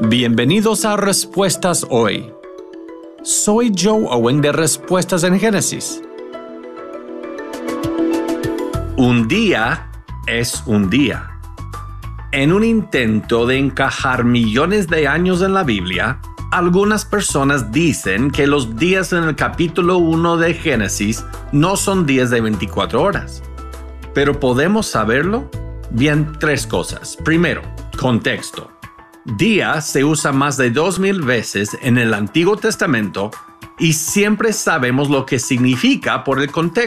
Bienvenidos a Respuestas Hoy. Soy Joe Owen de Respuestas en Génesis. Un día es un día. En un intento de encajar millones de años en la Biblia, algunas personas dicen que los días en el capítulo 1 de Génesis no son días de 24 horas. ¿Pero podemos saberlo? Bien, tres cosas. Primero, contexto. Día se usa más de 2000 veces en el Antiguo Testamento y siempre sabemos lo que significa por el contexto.